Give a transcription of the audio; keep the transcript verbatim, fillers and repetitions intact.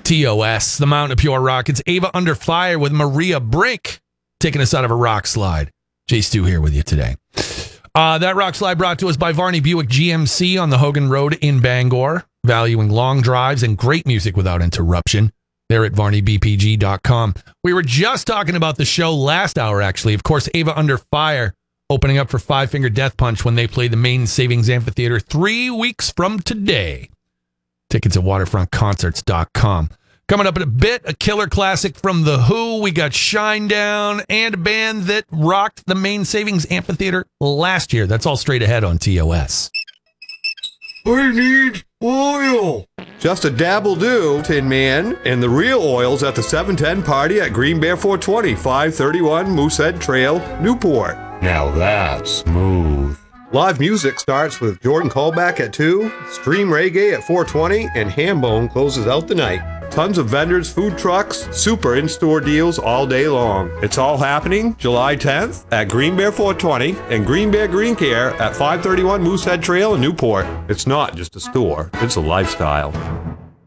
T O S, the Mountain of Pure Rock. It's Ava Under Fire with Maria Brink taking us out of a rock slide. Jay Stu here with you today. Uh, that rock slide brought to us by Varney Buick G M C on the Hogan Road in Bangor, valuing long drives and great music without interruption. They're at varney b p g dot com. We were just talking about the show last hour, actually. Of course, Ava Under Fire opening up for Five Finger Death Punch when they play the Main Savings Amphitheater three weeks from today. Tickets at waterfront concerts dot com. Coming up in a bit, a killer classic from The Who. We got Shinedown and a band that rocked the Main Savings Amphitheater last year. That's all straight ahead on T O S. I need oil. Just a dabble do, Tin Man. And the real oil's at the seven ten party at Green Bear four twenty, five thirty-one Moosehead Trail, Newport. Now that's smooth. Live music starts with Jordan Callback at two, Stream Reggae at four twenty, and Hambone closes out the night. Tons of vendors, food trucks, super in-store deals all day long. It's all happening July tenth at Green Bear four twenty and Green Bear Green Care at five thirty-one Moosehead Trail in Newport. It's not just a store, it's a lifestyle.